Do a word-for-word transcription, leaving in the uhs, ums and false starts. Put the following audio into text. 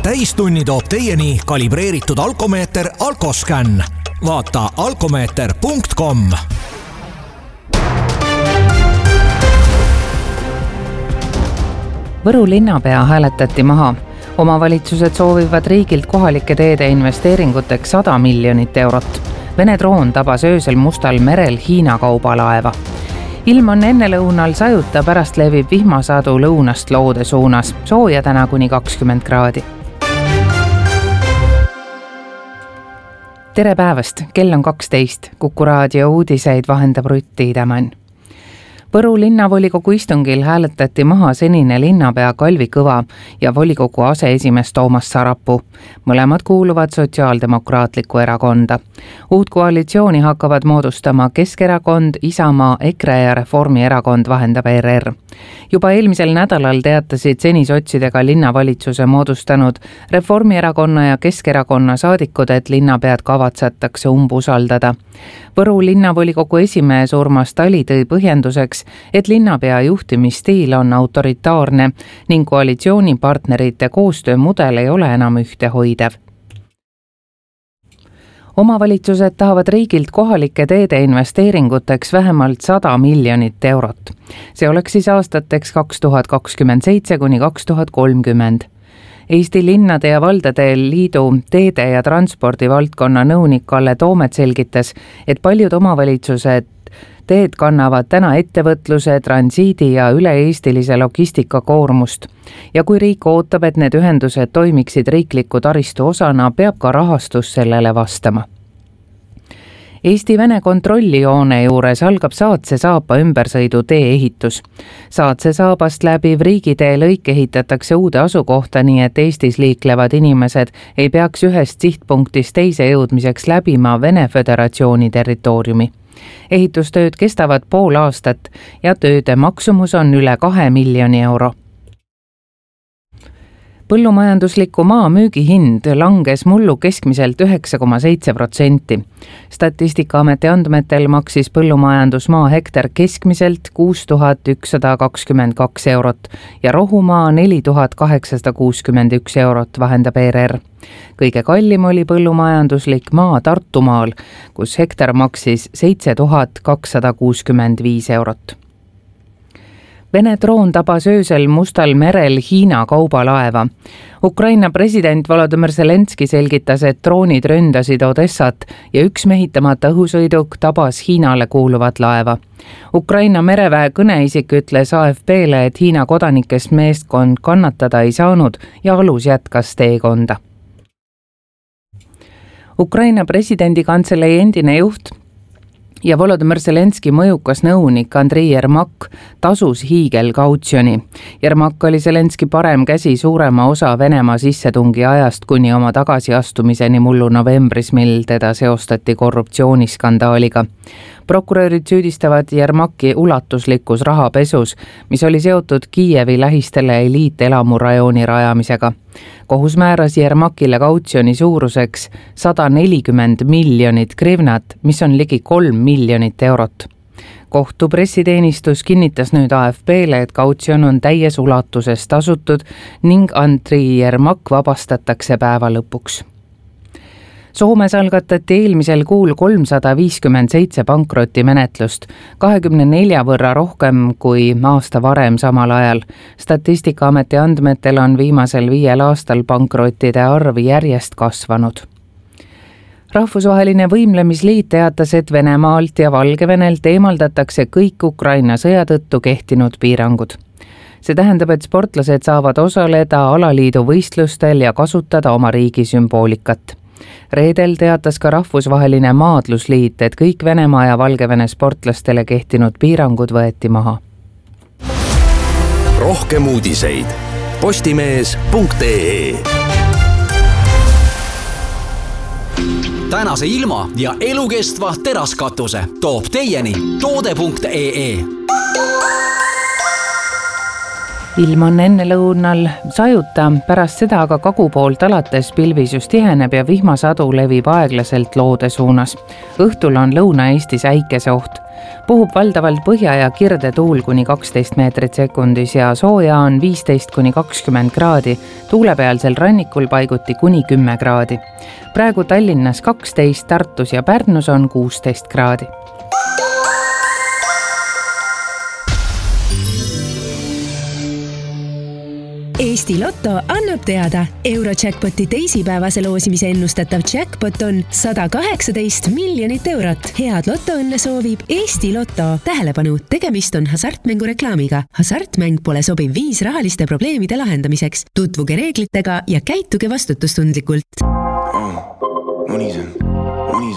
täistunni toob teieni kalibreeritud alkomeeter Alkoscan. Vaata alkomeeter punkt com. Võru linnapea hääletati maha. Omavalitsused soovivad riigilt kohalike teede investeeringuteks sada miljonit eurot. Vene droon tabas öösel Mustal merel Hiina kaubalaeva. Ilm on ennelõunal sajuta, pärast levib vihmasadu lõunast loode suunas. Sooja täna kuni kakskümmend kraadi. Tere päevast, kell on kaksteist. Kuku raadio uudiseid vahendab Rutti Idemann. Võru linnavolikogu istungil hääletati maha senine linnapea Kalvi Kõva ja volikogu aseesimees Toomas Sarapuu. Mõlemad kuuluvad Sotsiaaldemokraatlikku erakonda. Uut koalitsiooni hakkavad moodustama Keskerakond, Isamaa, EKRE ja Reformierakond, vahendab E R R. Juba eelmisel nädalal teatasid seni sotsidega linnavalitsuse moodustanud Reformierakonna ja Keskerakonna saadikud, et linnapead kavatsetakse umbusaldada. Võru linnavolikogu esimees Urmas Tali tõi põhjenduseks, et linnapea juhtimisstiil on autoritaarne ning koalitsioonipartnerite koostöömudel ei ole enam ühtehoidev. Omavalitsused tahavad riigilt kohalike teede investeeringuteks vähemalt sada miljonit eurot. See oleks siis aastateks kaks tuhat kakskümmend seitse kuni kaks tuhat kolmkümmend. Eesti linnade ja valdade liidu teede ja transpordi valdkonna nõunik Kalle Toomet selgitas, et paljud omavalitsused teed kannavad täna ettevõtluse, transiidi ja üle-eestilise logistika koormust. Ja kui riik ootab, et need ühendused toimiksid riikliku taristu osana, peab ka rahastus sellele vastama. Eesti-Vene kontrollijoone juures algab Saatse saapa ümbersõidu tee ehitus. Saatse saabast läbiv riigitee lõik ehitatakse uude asukohta, nii et Eestis liiklevad inimesed ei peaks ühest sihtpunktist teise jõudmiseks läbima Vene Föderatsiooni territooriumi. Ehitustööd kestavad pool aastat ja tööde maksumus on üle kahe miljoni euro. Põllumajandusliku maa müügihind langes mullu keskmiselt üheksa koma seitse protsenti. Statistikaameti andmetel maksis põllumajandusmaa hektar keskmiselt kuus tuhat ükssada kakskümmend kaks eurot ja rohumaa neli tuhat kaheksasada kuuskümmend üks eurot, vahendab E R R. Kõige kallim oli põllumajanduslik maa Tartumaal, kus hektar maksis seitse tuhat kakssada kuuskümmend viis eurot. Vene droon tabas öösel Mustal merel Hiina kaubalaeva. Ukraina president Volodymyr Zelenski selgitas, et droonid ründasid Odessat ja üks mehitamata õhusõiduk tabas Hiinale kuuluvat laeva. Ukraina mereväe kõneisik ütles A F P-le, et Hiina kodanikest meeskond kannatada ei saanud ja alus jätkas teekonda. Ukraina presidendi kantselei endine juht ja Volodymyr Zelenski mõjukas nõunik Andrei Yermak tasus hiigelkautsjoni. Yermak oli Zelenski parem käsi suurema osa Venemaa sissetungi ajast kuni oma tagasiastumiseni mullu novembris, mil teda seostati korruptsiooniskandaaliga. Prokurörid süüdistavad Yermaki ulatuslikus rahapesus, mis oli seotud Kiievi lähistele eliitelamurajooni rajamisega. Kohus määras Yermakile kautsjoni suuruseks sada nelikümmend miljonit grivnat, mis on ligi kolm miljonit eurot. Kohtu pressiteenistus kinnitas nüüd A F P-le, et kautsjon on täies ulatuses tasutud ning Andrei Yermak vabastatakse päeva lõpuks. Soomes algatati eelmisel kuul kolmsada viiskümmend seitse pankrotimenetlust, kahekümne nelja võrra rohkem kui aasta varem samal ajal. Statistikaameti andmetel on viimasel viiel aastal pankrottide arv järjest kasvanud. Rahvusvaheline võimlemisliit teatas, et Venemaalt ja Valgevenelt eemaldatakse kõik Ukraina sõja tõttu kehtinud piirangud. See tähendab, et sportlased saavad osaleda alaliidu võistlustel ja kasutada oma riigi sümboolikat. Reedel teatas ka Rahvusvaheline maadlusliit, et kõik Venemaa ja Valgevene sportlastele kehtinud piirangud võeti maha. Rohkem uudiseid postimees punkt ee. Tänase ilma ja elukestva teraskatuse toob teieni toode punkt ee. ilm on enne lõunal sajuta, pärast seda aga kagu poolt alates pilvisus tiheneb ja vihmasadu levib aeglaselt loode suunas. Õhtul on Lõuna-Eestis äikeseoht. Puhub valdavalt põhja- ja kirde tuul kuni kaksteist meetrit sekundis ja sooja on viisteist kuni kakskümmend kraadi, tuulepealsel rannikul paiguti kuni kümme kraadi. Praegu Tallinnas kaksteist, Tartus ja Pärnus on kuusteist kraadi. Eesti Lotto annab teada. Eurojackpoti teisipäevase loosimise ennustatav jackpot on sada kaheksateist miljonit eurot. Head lotoõnne soovib Eesti Lotto. Tähelepanu, tegemist on hasartmängu reklaamiga. Hasartmäng pole sobiv viis rahaliste probleemide lahendamiseks. Tutvuge reeglitega ja käituge vastutustundlikult. Oh, mõni see.